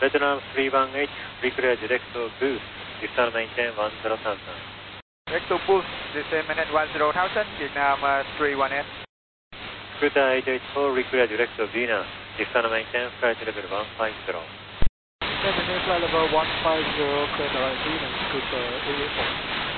Vietnam 318, reclear direct to boost, descend maintain 10,000. Direct to boost, descend maintain 10,000, Vietnam 318. Scooter 884, reclear direct to Venus, descend maintain flight level 150. Maintain flight level 150, clear direct Venus, Scooter 884.